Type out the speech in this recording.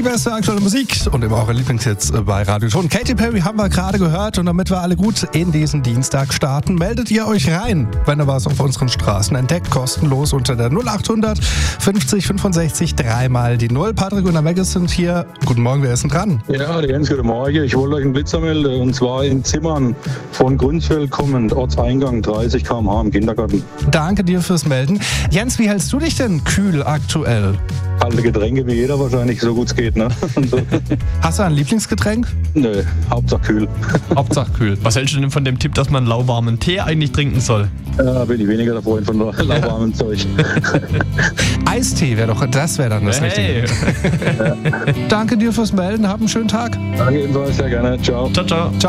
beste aktuelle Musik und immer eure Lieblingshits bei Radio Ton. Katy Perry haben wir gerade gehört und damit wir alle gut in diesen Dienstag starten, meldet ihr euch rein, wenn ihr was auf unseren Straßen entdeckt, kostenlos unter der 0800 50 65 3 die 0. Patrick und der Megas sind hier. Guten Morgen, wer ist denn dran? Ja, Jens, guten Morgen. Ich wollte euch einen Blitzer melden und zwar in Zimmern von Grünfeld kommend, Ortseingang 30 km/h im Kindergarten. Danke dir fürs Melden. Jens, wie hältst du dich denn kühl aktuell? Kalte Getränke wie jeder wahrscheinlich, so gut es geht, ne? So. Hast du ein Lieblingsgetränk? Nö, Hauptsache kühl. Hauptsache kühl. Was hältst du denn von dem Tipp, dass man lauwarmen Tee eigentlich trinken soll? Bin ich weniger der Freund von lauwarmem Zeug. Eistee wäre doch, das wäre dann das Richtige. Ja. Danke dir fürs Melden, hab einen schönen Tag. Danke ebenfalls, sehr gerne. Ciao. Ciao, ciao.